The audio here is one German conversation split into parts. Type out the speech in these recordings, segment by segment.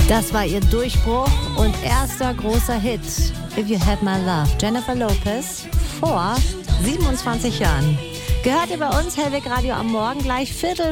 Das war ihr Durchbruch und erster großer Hit. If You Had My Love. Jennifer Lopez vor 27 Jahren. Gehört ihr bei uns Hellweg Radio am Morgen gleich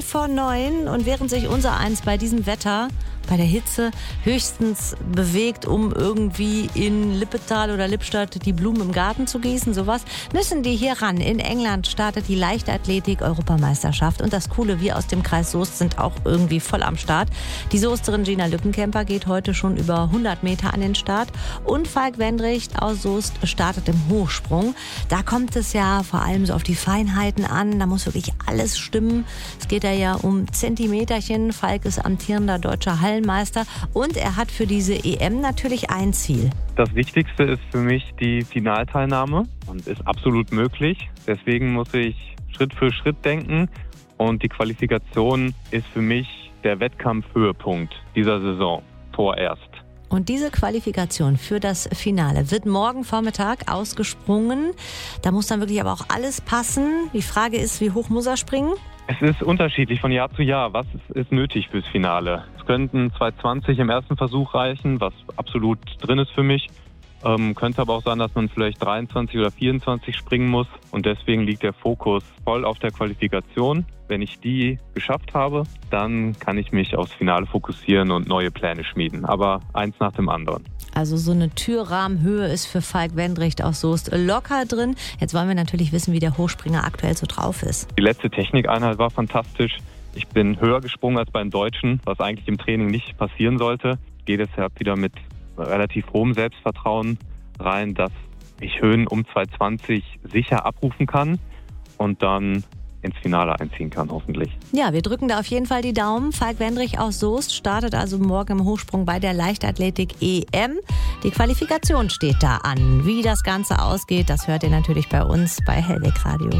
8:45 und während sich unser Eins bei diesem Wetter, bei der Hitze höchstens bewegt, um irgendwie in Lippetal oder Lippstadt die Blumen im Garten zu gießen, sowas, müssen die hier ran. In England startet die Leichtathletik-Europameisterschaft und das Coole, wir aus dem Kreis Soest sind auch irgendwie voll am Start. Die Soesterin Gina Lückenkämper geht heute schon über 100 Meter an den Start und Falk Wendricht aus Soest startet im Hochsprung. Da kommt es ja vor allem so auf die Feinheiten an, da muss wirklich alles stimmen. Es geht ja um Zentimeterchen. Falk ist amtierender deutscher Hallenmeister und er hat für diese EM natürlich ein Ziel. Das Wichtigste ist für mich die Finalteilnahme und ist absolut möglich. Deswegen muss ich Schritt für Schritt denken und die Qualifikation ist für mich der Wettkampfhöhepunkt dieser Saison vorerst. Und diese Qualifikation für das Finale wird morgen Vormittag ausgesprungen. Da muss dann wirklich aber auch alles passen. Die Frage ist, wie hoch muss er springen? Es ist unterschiedlich von Jahr zu Jahr. Was ist nötig fürs Finale? Es könnten 2,20 im ersten Versuch reichen, was absolut drin ist für mich. Könnte aber auch sein, dass man vielleicht 23 oder 24 springen muss. Und deswegen liegt der Fokus voll auf der Qualifikation. Wenn ich die geschafft habe, dann kann ich mich aufs Finale fokussieren und neue Pläne schmieden. Aber eins nach dem anderen. Also so eine Türrahmenhöhe ist für Falk Wendricht aus Soest locker drin. Jetzt wollen wir natürlich wissen, wie der Hochspringer aktuell so drauf ist. Die letzte Technikeinheit war fantastisch. Ich bin höher gesprungen als beim Deutschen, was eigentlich im Training nicht passieren sollte. Ich gehe deshalb wieder mit relativ hohem Selbstvertrauen rein, dass ich Höhen um 2,20 sicher abrufen kann und dann ins Finale einziehen kann, hoffentlich. Ja, wir drücken da auf jeden Fall die Daumen. Falk Wendricht aus Soest startet also morgen im Hochsprung bei der Leichtathletik EM. Die Qualifikation steht da an. Wie das Ganze ausgeht, das hört ihr natürlich bei uns bei Hellweg Radio.